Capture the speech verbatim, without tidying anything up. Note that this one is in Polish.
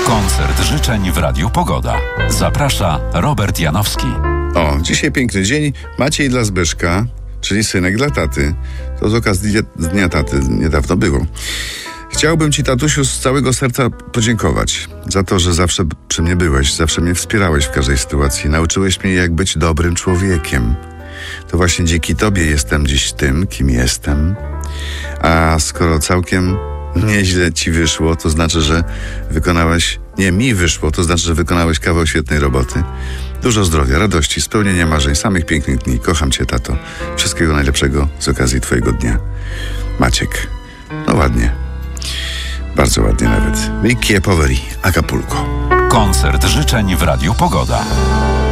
Koncert życzeń w Radiu Pogoda. Zaprasza Robert Janowski. O, dzisiaj piękny dzień. Maciej dla Zbyszka, czyli synek dla taty. To z okazji Dnia Taty niedawno było. Chciałbym ci, tatusiu, z całego serca podziękować za to, że zawsze przy mnie byłeś, zawsze mnie wspierałeś w każdej sytuacji. Nauczyłeś mnie, jak być dobrym człowiekiem. To właśnie dzięki tobie jestem dziś tym, kim jestem. A skoro całkiem nieźle ci wyszło, to znaczy, że wykonałeś... Nie, mi wyszło, to znaczy, że wykonałeś kawał świetnej roboty. Dużo zdrowia, radości, spełnienia marzeń, samych pięknych dni. Kocham cię, tato. Wszystkiego najlepszego z okazji twojego dnia. Maciek. No ładnie. Bardzo ładnie nawet. Vicky Poveri, Acapulco. Koncert życzeń w Radiu Pogoda.